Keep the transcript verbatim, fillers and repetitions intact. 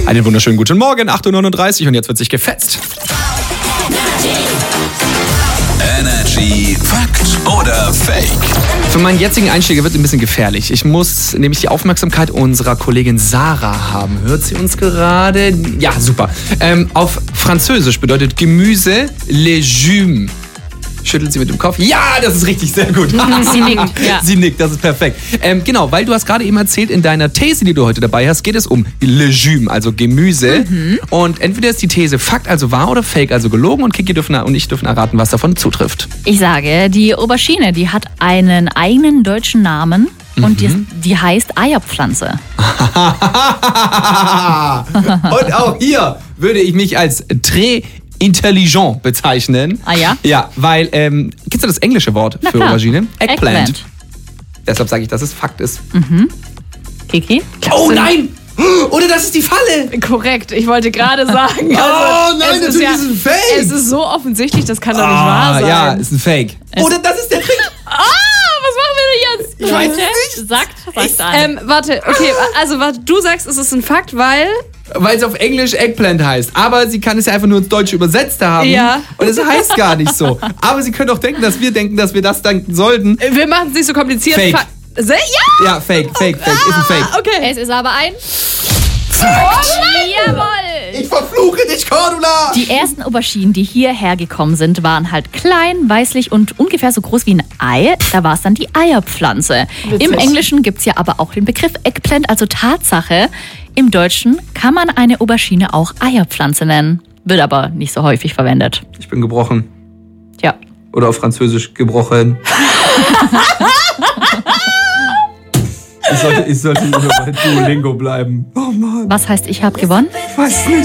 Einen wunderschönen guten Morgen, acht Uhr neununddreißig und jetzt wird sich gefetzt. Energy Fakt oder Fake? Für meinen jetzigen Einsteiger wird es ein bisschen gefährlich. Ich muss nämlich die Aufmerksamkeit unserer Kollegin Sarah haben. Hört sie uns gerade? Ja, super. Ähm, auf Französisch bedeutet Gemüse Légumes. Schüttelt sie mit dem Kopf. Ja, das ist richtig, sehr gut. Sie nickt, ja. Sie nickt, das ist perfekt. Ähm, genau, weil du hast gerade eben erzählt, in deiner These, die du heute dabei hast, geht es um Légumes, also Gemüse. Mhm. Und entweder ist die These Fakt, also wahr, oder Fake, also gelogen. Und Kiki dürfen, und ich dürfen erraten, was davon zutrifft. Ich sage, die Aubergine, die hat einen eigenen deutschen Namen. Und mhm. die, die heißt Eierpflanze. Und auch hier würde ich mich als très intelligent bezeichnen. Ah ja? Ja, weil, ähm, kennst du das englische Wort Na für klar. Aubergine? Eggplant. Eggplant. Deshalb sage ich, dass es Fakt ist. Mhm. Kiki? Oh nein! Oder das ist die Falle! Korrekt, ich wollte gerade sagen. Oh Also, nein, es natürlich ist ja, ist es ein Fake! Es ist so offensichtlich, das kann doch nicht Ah, wahr sein. ja, ist ein Fake. Oder das ist der Trick! Ah, was machen wir denn jetzt? Ich weiß es nicht. Sagt, sagt an. Ähm, warte, okay, also warte, du sagst, es ist ein Fakt, weil... Weil es auf Englisch Eggplant heißt. Aber sie kann es ja einfach nur ins Deutsche übersetzt haben. Ja. Und es heißt gar nicht so. Aber sie können doch denken, dass wir denken, dass wir das denken sollten. Wir machen es nicht so kompliziert. Fake. Fa Se ja! Ja, Fake, Fake, Fake. Ist ein Fake. Ah, okay. Es ist aber ein... Fakt. Jawohl! Ich verfluche dich, Cordula! Die ersten Auberginen, die hierher gekommen sind, waren halt klein, weißlich und ungefähr so groß wie ein Ei. Da war es dann die Eierpflanze. Witzig. Im Englischen gibt es ja aber auch den Begriff Eggplant, also Tatsache. Im Deutschen kann man eine Aubergine auch Eierpflanze nennen. Wird aber nicht so häufig verwendet. Ich bin gebrochen. Tja. Oder auf Französisch gebrochen. ich, sollte, ich sollte lieber bei Duolingo bleiben. Oh Mann. Was heißt, ich habe gewonnen? Weiß nicht.